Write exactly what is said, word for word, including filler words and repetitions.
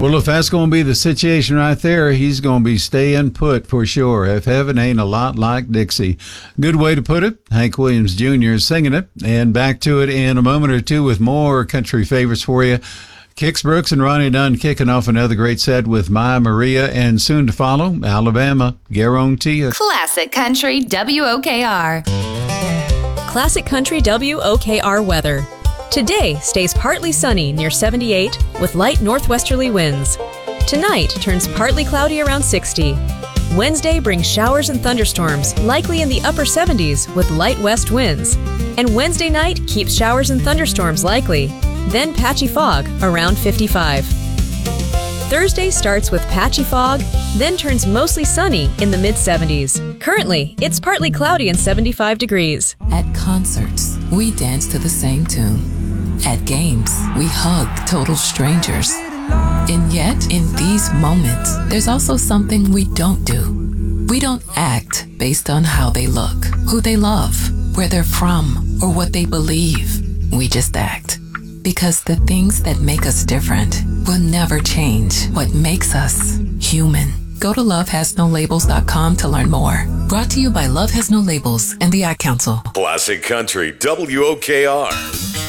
Well, if that's going to be the situation right there, he's going to be staying put for sure. If heaven ain't a lot like Dixie. Good way to put it. Hank Williams Junior is singing it. And back to it in a moment or two with more country favorites for you. Kix Brooks and Ronnie Dunn kicking off another great set with My Maria, and soon to follow, Alabama, Guarantee. Classic Country W O K R. Classic Country W O K R weather. Today stays partly sunny near seventy-eight with light northwesterly winds. Tonight turns partly cloudy around sixty. Wednesday brings showers and thunderstorms, likely in the upper seventies with light west winds. And Wednesday night keeps showers and thunderstorms likely, then patchy fog around fifty-five. Thursday starts with patchy fog, then turns mostly sunny in the mid-seventies. Currently, it's partly cloudy and seventy-five degrees. At concerts, we dance to the same tune. At games, we hug total strangers. And yet, in these moments, there's also something we don't do. We don't act based on how they look, who they love, where they're from, or what they believe. We just act. Because the things that make us different will never change what makes us human. Go to love has no labels dot com to learn more. Brought to you by Love Has No Labels and the Ad Council. Classic Country W O K R.